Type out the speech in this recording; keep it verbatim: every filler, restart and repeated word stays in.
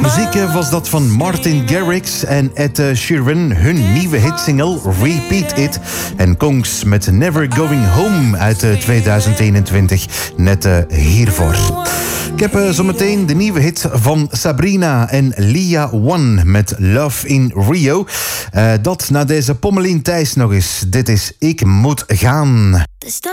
Muziek was dat van Martin Garrix en Ed Sheeran. Hun nieuwe hitsingle Repeat It. En Kongs met Never Going Home uit tweeduizend eenentwintig. Net uh, hiervoor. Ik heb uh, zometeen de nieuwe hit van Sabrina en Lia One met Love in Rio. Uh, dat na deze Pommelien Thijs nog eens. Dit is Ik Moet Gaan.